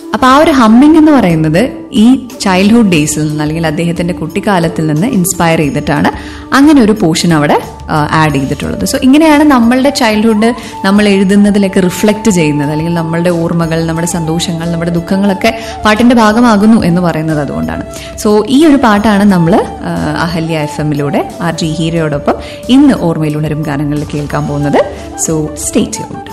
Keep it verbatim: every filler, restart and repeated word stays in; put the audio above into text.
അപ്പൊ ആ ഒരു ഹമ്മിങ് എന്ന് പറയുന്നത് ഈ ചൈൽഡ്ഹുഡ് ഡേയ്സിൽ നിന്ന് അല്ലെങ്കിൽ അദ്ദേഹത്തിന്റെ കുട്ടിക്കാലത്തിൽ നിന്ന് ഇൻസ്പയർ ചെയ്തിട്ടാണ് അങ്ങനെ ഒരു പോർഷൻ അവിടെ ആഡ് ചെയ്തിട്ടുള്ളത്. സോ ഇങ്ങനെയാണ് നമ്മളുടെ ചൈൽഡ്ഹുഡ് നമ്മൾ എഴുതുന്നതിലൊക്കെ റിഫ്ലക്ട് ചെയ്യുന്നത്, അല്ലെങ്കിൽ നമ്മളുടെ ഓർമ്മകൾ, നമ്മുടെ സന്തോഷങ്ങൾ, നമ്മുടെ ദുഃഖങ്ങളൊക്കെ പാട്ടിന്റെ ഭാഗമാകുന്നു എന്ന് പറയുന്നത് അതുകൊണ്ടാണ്. സോ ഈ ഒരു പാട്ടാണ് നമ്മൾ അഹല്യ എഫ് എമ്മിലൂടെ ആർ ജി ഹീരയോടൊപ്പം ഇന്ന് ഓർമ്മയിലുണരും ഗാനങ്ങളിൽ കേൾക്കാൻ പോകുന്നത്. So stay tuned.